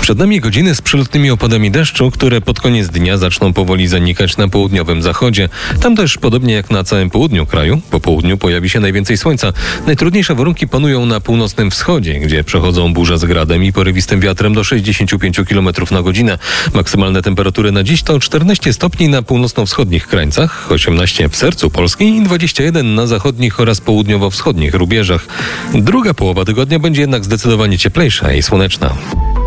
Przed nami godziny z przelotnymi opadami deszczu, które pod koniec dnia zaczną powoli zanikać na południowym zachodzie. Tam też, podobnie jak na całym południu kraju, po południu pojawi się najwięcej słońca. Najtrudniejsze warunki panują na północnym wschodzie, gdzie przechodzą burze z gradem i porywistym wiatrem do 65 km na godzinę. Maksymalne temperatury na dziś to 14 stopni na północno-wschodnich krańcach, 18 w sercu Polski i 21 na zachodnich oraz południowo-wschodnich rubieżach. Druga połowa tygodnia będzie jednak zdecydowanie cieplejsza i słoneczna.